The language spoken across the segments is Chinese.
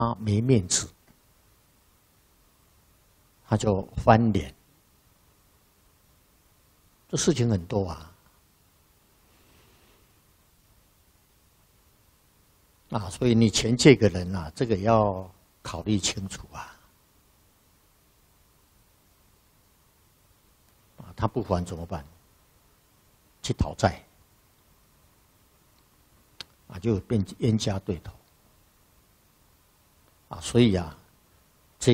他没面子，他就翻脸。这事情很多啊。所以你钱借给人啊，这个要考虑清楚啊。他不还怎么办？去讨债，就变冤家对头。所以啊，这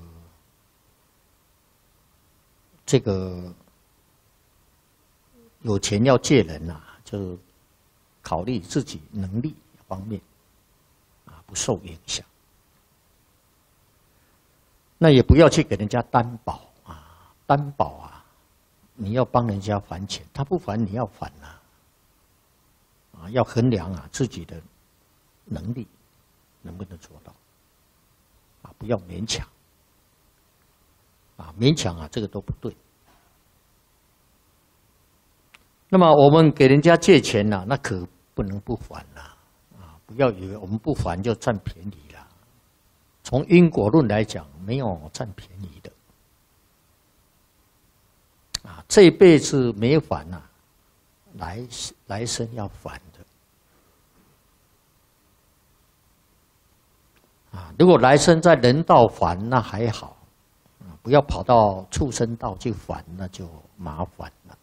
个有钱要借人啊，就考虑自己能力方面不受影响。那也不要去给人家担保担保啊，你要帮人家还钱，他不还你要还要衡量自己的能力能不能做到不要勉强勉强这个都不对。那么我们给人家借钱那可不能不还不要以为我们不还就占便宜了。从因果论来讲，没有占便宜的这一辈子没还来生要还的如果来生在人道还那还好不要跑到畜生道去还，那就麻烦了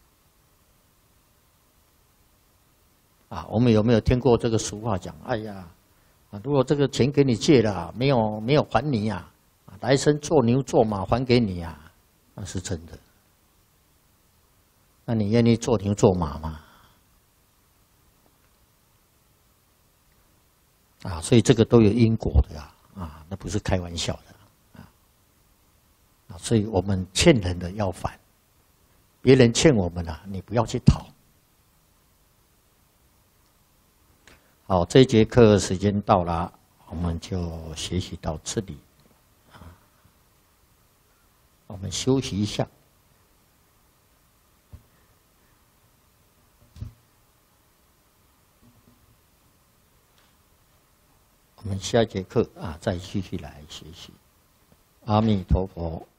我们有没有听过这个俗话讲？哎呀，如果这个钱给你借了，没有还你来生做牛做马还给你那是真的。那你愿意做牛做马吗？所以这个都有因果的那不是开玩笑的所以我们欠人的要还，别人欠我们你不要去讨。好，这一节课时间到了，我们就学习到这里我们休息一下。我们下一节课再继续来学习。阿弥陀佛。